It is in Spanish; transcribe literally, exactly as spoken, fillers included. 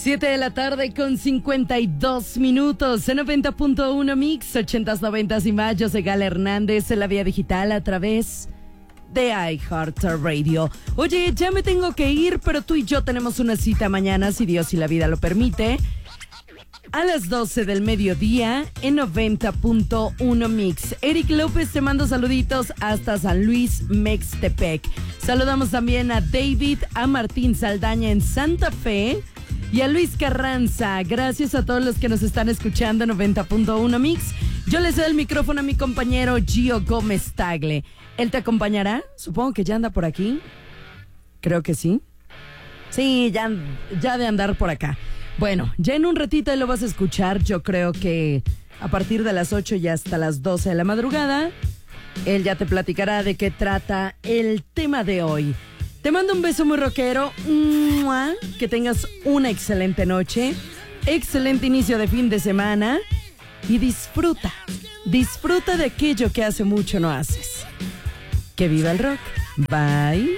Siete de la tarde con cincuenta y dos minutos en noventa punto uno Mix, ochentas, noventas y más. Yo soy Gala Hernández en la vía digital a través de iHeartRadio. Oye, ya me tengo que ir, pero tú y yo tenemos una cita mañana, si Dios y la vida lo permite, a las doce del mediodía en noventa punto uno Mix. Eric López te mando saluditos hasta San Luis, Mextepec. Saludamos también a David, a Martín Saldaña en Santa Fe y a Luis Carranza. Gracias a todos los que nos están escuchando en noventa punto uno Mix. Yo les doy el micrófono a mi compañero Gio Gómez Tagle. ¿Él te acompañará? Supongo que ya anda por aquí. Creo que sí. Sí, ya, ya de andar por acá. Bueno, ya en un ratito lo vas a escuchar. Yo creo que a partir de las ocho y hasta las doce de la madrugada, él ya te platicará de qué trata el tema de hoy. Te mando un beso muy rockero. ¡Mua! Que tengas una excelente noche, excelente inicio de fin de semana y disfruta, disfruta de aquello que hace mucho no haces. Que viva el rock. Bye.